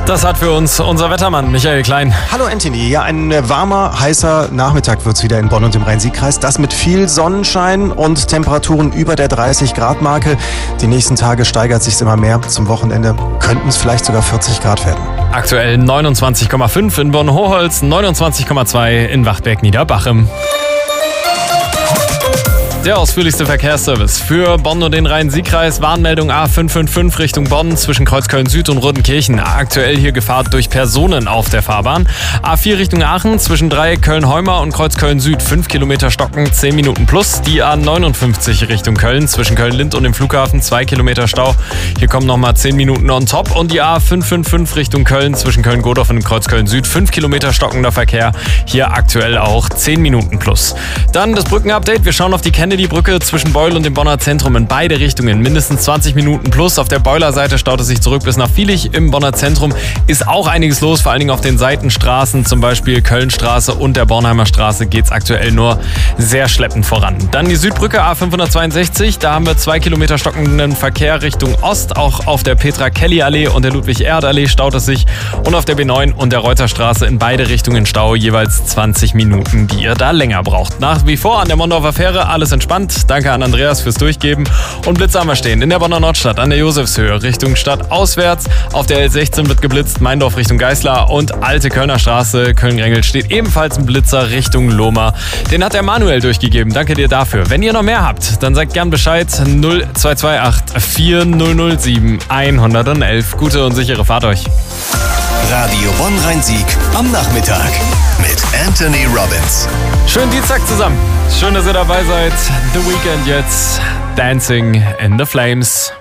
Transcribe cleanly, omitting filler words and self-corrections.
Das hat für uns unser Wettermann Michael Klein. Hallo Anthony, ja, ein warmer, heißer Nachmittag wird es wieder in Bonn und im Rhein-Sieg-Kreis. Das mit viel Sonnenschein und Temperaturen über der 30-Grad-Marke. Die nächsten Tage steigert sich immer mehr. Zum Wochenende könnten es vielleicht sogar 40 Grad werden. Aktuell 29,5 in Bonn-Hoholz, 29,2 in Wachtberg-Niederbachem. Der ausführlichste Verkehrsservice für Bonn und den Rhein-Sieg-Kreis. Warnmeldung A555 Richtung Bonn zwischen Kreuzköln Süd und Rodenkirchen. Aktuell hier Gefahr durch Personen auf der Fahrbahn. A4 Richtung Aachen zwischen Dreieck Köln-Heuma und Kreuzköln Süd 5 Kilometer stocken, 10 Minuten plus. Die A59 Richtung Köln zwischen Köln-Lind und dem Flughafen 2 Kilometer Stau. Hier kommen nochmal 10 Minuten on top. Und die A555 Richtung Köln zwischen Köln-Godorf und Kreuzköln Süd 5 Kilometer stockender Verkehr. Hier aktuell auch 10 Minuten plus. Dann das Brückenupdate. Wir schauen auf die die Brücke zwischen Beul und dem Bonner Zentrum in beide Richtungen. Mindestens 20 Minuten plus. Auf der Beuler Seite staut es sich zurück bis nach Vilich. Im Bonner Zentrum ist auch einiges los, vor allen Dingen auf den Seitenstraßen, zum Beispiel Kölnstraße und der Bornheimer Straße geht es aktuell nur sehr schleppend voran. Dann die Südbrücke A562. Da haben wir 2 Kilometer stockenden Verkehr Richtung Ost. Auch auf der Petra-Kelly-Allee und der Ludwig-Erhard-Allee staut es sich. Und auf der B9 und der Reuterstraße in beide Richtungen Stau. Jeweils 20 Minuten, die ihr da länger braucht. Nach wie vor an der Mondorfer Fähre alles entspannt. Danke an Andreas fürs Durchgeben. Und Blitze haben wir stehen in der Bonner Nordstadt an der Josefshöhe Richtung Stadt auswärts. Auf der L16 wird geblitzt, Meindorf Richtung Geißler und Alte Kölner Straße, Köln-Grengel steht ebenfalls ein Blitzer Richtung Lohmar. Den hat der Manuel durchgegeben. Danke dir dafür. Wenn ihr noch mehr habt, dann sagt gern Bescheid. 0228 4007 111. Gute und sichere Fahrt euch. Radio Bonn Rhein-Sieg am Nachmittag mit Anthony Robbins. Schönen Dienstag zusammen. Schön, dass ihr dabei seid. The Weekend jetzt. Dancing in the Flames.